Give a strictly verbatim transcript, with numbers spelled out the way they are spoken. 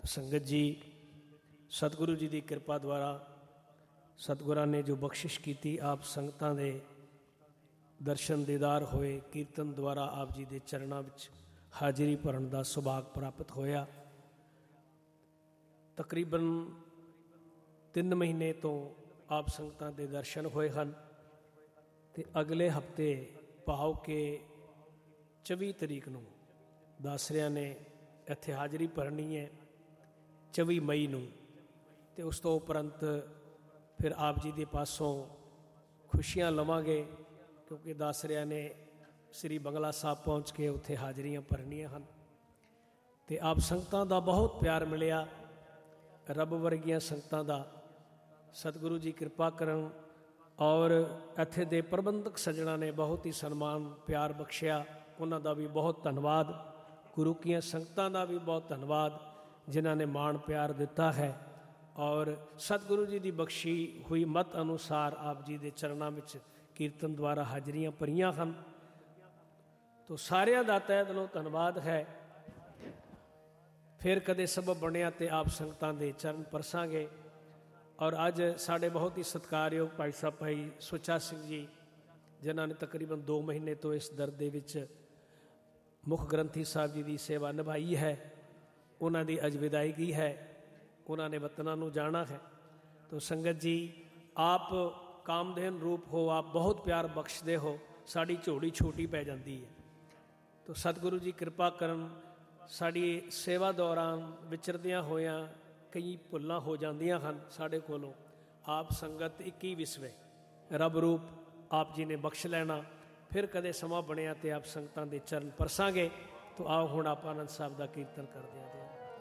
ਸੰਗਤ ਜੀ, ਸਤਿਗੁਰੂ ਜੀ ਦੀ ਕਿਰਪਾ ਦੁਆਰਾ ਸਤਿਗੁਰਾਂ ਨੇ ਜੋ ਬਖਸ਼ਿਸ਼ ਕੀਤੀ, ਆਪ ਸੰਗਤਾਂ ਦੇ ਦਰਸ਼ਨ ਦੀਦਾਰ ਹੋਏ, ਕੀਰਤਨ ਦੁਆਰਾ ਆਪ ਜੀ ਦੇ ਚਰਨਾਂ ਵਿੱਚ ਹਾਜ਼ਰੀ ਭਰਨ ਦਾ ਸੁਭਾਗ ਪ੍ਰਾਪਤ ਹੋਇਆ। ਤਕਰੀਬਨ ਤਿੰਨ ਮਹੀਨੇ ਤੋਂ ਆਪ ਸੰਗਤਾਂ ਦੇ ਦਰਸ਼ਨ ਹੋਏ ਹਨ ਅਤੇ ਅਗਲੇ ਹਫ਼ਤੇ ਭਾਵ ਕਿ ਚੌਵੀ ਤਰੀਕ ਨੂੰ ਦਾਸਰਿਆਂ ਨੇ ਇੱਥੇ ਹਾਜ਼ਰੀ ਭਰਨੀ ਹੈ, ਚੌਵੀ ਮਈ ਨੂੰ, ਅਤੇ ਉਸ ਤੋਂ ਉਪਰੰਤ ਫਿਰ ਆਪ ਜੀ ਦੇ ਪਾਸੋਂ ਖੁਸ਼ੀਆਂ ਲਵਾਂਗੇ, ਕਿਉਂਕਿ ਦਾਸਰਿਆਂ ਨੇ ਸ੍ਰੀ ਬੰਗਲਾ ਸਾਹਿਬ ਪਹੁੰਚ ਕੇ ਉੱਥੇ ਹਾਜ਼ਰੀਆਂ ਭਰਨੀਆਂ ਹਨ। ਅਤੇ ਆਪ ਸੰਗਤਾਂ ਦਾ ਬਹੁਤ ਪਿਆਰ ਮਿਲਿਆ, ਰੱਬ ਵਰਗੀਆਂ ਸੰਗਤਾਂ ਦਾ। ਸਤਿਗੁਰੂ ਜੀ ਕਿਰਪਾ ਕਰਨ ਔਰ ਇੱਥੇ ਦੇ ਪ੍ਰਬੰਧਕ ਸੱਜਣਾ ਨੇ ਬਹੁਤ ਹੀ ਸਨਮਾਨ ਪਿਆਰ ਬਖਸ਼ਿਆ, ਉਹਨਾਂ ਦਾ ਵੀ ਬਹੁਤ ਧੰਨਵਾਦ। ਗੁਰੂ ਕੀਆਂ ਸੰਗਤਾਂ ਦਾ ਵੀ ਬਹੁਤ ਧੰਨਵਾਦ ਜਿਨ੍ਹਾਂ ਨੇ ਮਾਣ ਪਿਆਰ ਦਿੱਤਾ ਹੈ ਔਰ ਸਤਿਗੁਰੂ ਜੀ ਦੀ ਬਖਸ਼ੀ ਹੋਈ ਮਤ ਅਨੁਸਾਰ ਆਪ ਜੀ ਦੇ ਚਰਨਾਂ ਵਿੱਚ ਕੀਰਤਨ ਦੁਆਰਾ ਹਾਜ਼ਰੀਆਂ ਭਰੀਆਂ ਹਨ। ਤੋ ਸਾਰਿਆਂ ਦਾ ਤਹਿ ਦਿਲੋਂ ਧੰਨਵਾਦ ਹੈ। ਫਿਰ ਕਦੇ ਸਬਬ ਬਣਿਆ ਤੇ ਆਪ ਸੰਗਤਾਂ ਦੇ ਚਰਨ ਪਰਸਾਂਗੇ। ਔਰ ਅੱਜ ਸਾਡੇ ਬਹੁਤ ਹੀ ਸਤਿਕਾਰਯੋਗ ਭਾਈ ਸਾਹਿਬ ਭਾਈ ਸੁੱਚਾ ਸਿੰਘ ਜੀ, ਜਿਨ੍ਹਾਂ ਨੇ ਤਕਰੀਬਨ ਦੋ ਮਹੀਨੇ ਤੋਂ ਇਸ ਦਰ ਦੇ ਵਿੱਚ ਮੁੱਖ ਗ੍ਰੰਥੀ ਸਾਹਿਬ ਜੀ ਦੀ ਸੇਵਾ ਨਿਭਾਈ ਹੈ, ਉਹਨਾਂ ਦੀ ਅੱਜ ਵਿਦਾਇਗੀ ਹੈ, ਉਹਨਾਂ ਨੇ ਵਤਨਾਂ ਨੂੰ ਜਾਣਾ ਹੈ। ਤੋ ਸੰਗਤ ਜੀ, ਆਪ ਕਾਮਧੇਨ ਰੂਪ ਹੋ, ਆਪ ਬਹੁਤ ਪਿਆਰ ਬਖਸ਼ਦੇ ਹੋ, ਸਾਡੀ ਝੋਲੀ ਛੋਟੀ ਪੈ ਜਾਂਦੀ ਹੈ। ਤੋ ਸਤਿਗੁਰੂ ਜੀ ਕਿਰਪਾ ਕਰਨ, ਸਾਡੀ ਸੇਵਾ ਦੌਰਾਨ ਵਿਚਰਦਿਆਂ ਹੋਇਆਂ ਕਈ ਭੁੱਲਾਂ ਹੋ ਜਾਂਦੀਆਂ ਹਨ ਸਾਡੇ ਕੋਲੋਂ। ਆਪ ਸੰਗਤ ਇੱਕ ਹੀ ਵਿਸਵੇ ਰੱਬ ਰੂਪ ਆਪ ਜੀ ਨੇ ਬਖਸ਼ ਲੈਣਾ। ਫਿਰ ਕਦੇ ਸਮਾਂ ਬਣਿਆ ਤੇ ਆਪ ਸੰਗਤਾਂ ਦੇ ਚਰਨ ਪਰਸਾਂਗੇ। ਤੋ ਆਓ ਹੁਣ ਆਪਾਂ ਆਨੰਦ ਸਾਹਿਬ ਦਾ ਕੀਰਤਨ ਕਰਦੇ ਹਾਂ।